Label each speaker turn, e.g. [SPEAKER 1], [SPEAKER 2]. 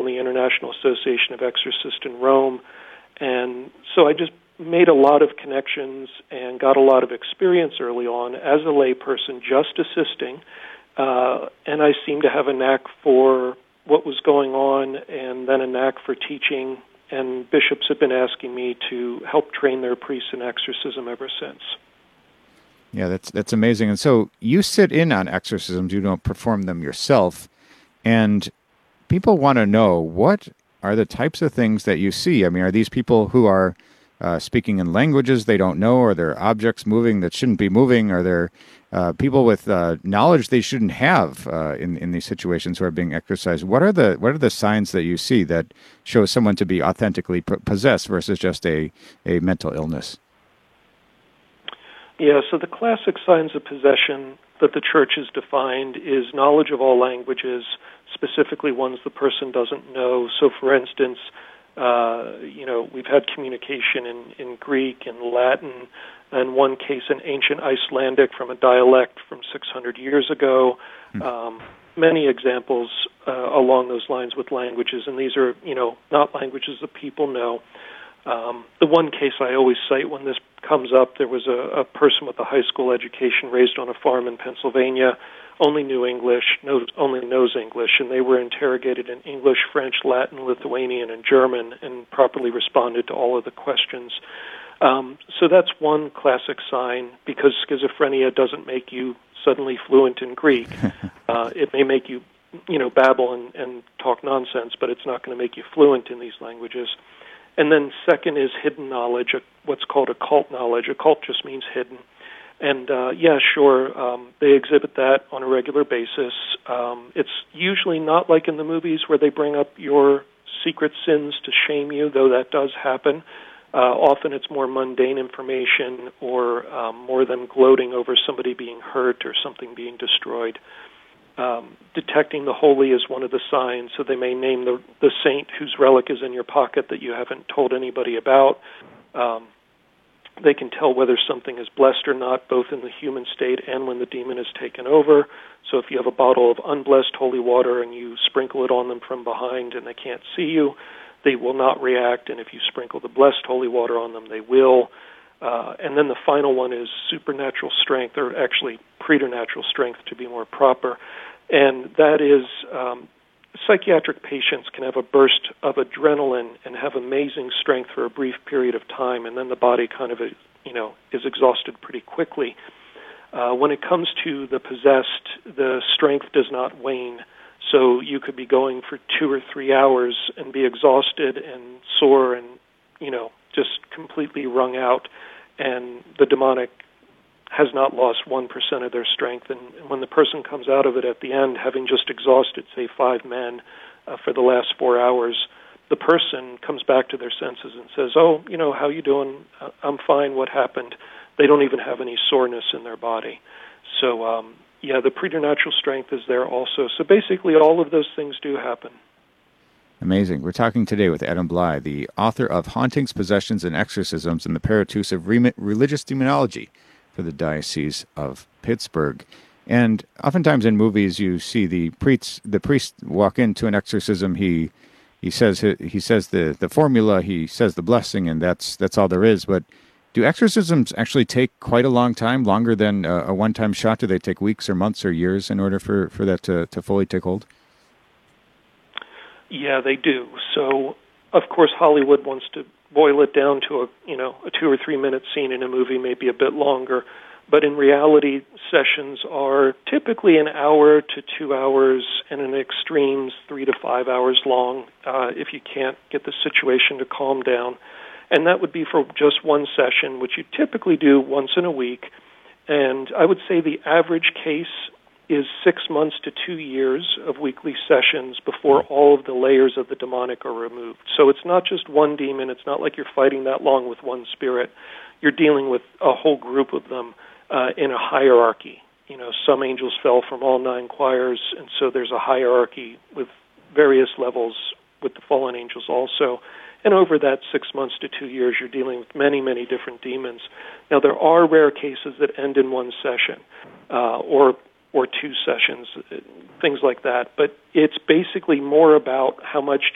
[SPEAKER 1] the International Association of Exorcists in Rome. And so I just made a lot of connections and got a lot of experience early on as a layperson just assisting. And I seemed to have a knack for what was going on and then a knack for teaching. And bishops have been asking me to help train their priests in exorcism ever since.
[SPEAKER 2] Yeah, that's amazing. And so you sit in on exorcisms, you don't perform them yourself, and people want to know, what are the types of things that you see? I mean, are these people who are speaking in languages they don't know? Are there objects moving that shouldn't be moving? Are there people with knowledge they shouldn't have in these situations who are being exorcised? What are the signs that you see that show someone to be authentically possessed versus just a mental illness?
[SPEAKER 1] Yeah, so the classic signs of possession that the Church has defined is knowledge of all languages, specifically ones the person doesn't know. So, for instance, we've had communication in Greek and Latin, in one case in ancient Icelandic from a dialect from 600 years ago. Many examples along those lines with languages, and these are, not languages that people know. The one case I always cite when this comes up, there was a person with a high school education raised on a farm in Pennsylvania, only knew English, only knows English, and they were interrogated in English, French, Latin, Lithuanian, and German, and properly responded to all of the questions. So that's one classic sign, because schizophrenia doesn't make you suddenly fluent in Greek. It may make you, babble and talk nonsense, but it's not going to make you fluent in these languages. And then second is hidden knowledge, what's called occult knowledge. Occult just means hidden. And, they exhibit that on a regular basis. It's usually not like in the movies where they bring up your secret sins to shame you, though that does happen. Often it's more mundane information or more them gloating over somebody being hurt or something being destroyed. Detecting the holy is one of the signs, so they may name the saint whose relic is in your pocket that you haven't told anybody about. They can tell whether something is blessed or not, both in the human state and when the demon is taken over. So if you have a bottle of unblessed holy water and you sprinkle it on them from behind and they can't see you, they will not react, and if you sprinkle the blessed holy water on them, they will. And then the final one is supernatural strength, or actually preternatural strength to be more proper. And that is psychiatric patients can have a burst of adrenaline and have amazing strength for a brief period of time, and then the body kind of, is exhausted pretty quickly. When it comes to the possessed, the strength does not wane. So you could be going for 2 or 3 hours and be exhausted and sore and, just completely wrung out, and the demonic has not lost 1% of their strength. And when the person comes out of it at the end, having just exhausted, say, 5 men for the last 4 hours, the person comes back to their senses and says, "Oh, how you doing? I'm fine. What happened?" They don't even have any soreness in their body. So, the preternatural strength is there also. So basically all of those things do happen.
[SPEAKER 2] Amazing. We're talking today with Adam Blai, the author of Hauntings, Possessions, and Exorcisms in the Paratus of Religious Demonology for the Diocese of Pittsburgh. And oftentimes in movies you see the priest walk into an exorcism, he says the formula, he says the blessing, and that's all there is. But do exorcisms actually take quite a long time, longer than a one-time shot? Do they take weeks or months or years in order for that to fully take hold?
[SPEAKER 1] Yeah, they do. So, of course, Hollywood wants to boil it down to a 2 or 3 minute scene in a movie, maybe a bit longer. But in reality, sessions are typically an hour to 2 hours, and in extremes, 3 to 5 hours long, if you can't get the situation to calm down. And that would be for just one session, which you typically do once in a week. And I would say the average case is 6 months to 2 years of weekly sessions before all of the layers of the demonic are removed. So it's not just one demon. It's not like you're fighting that long with one spirit. You're dealing with a whole group of them in a hierarchy. Some angels fell from all 9 choirs, and so there's a hierarchy with various levels with the fallen angels also. And over that 6 months to 2 years, you're dealing with many, many different demons. Now, there are rare cases that end in one session, or 2 sessions, things like that. But it's basically more about how much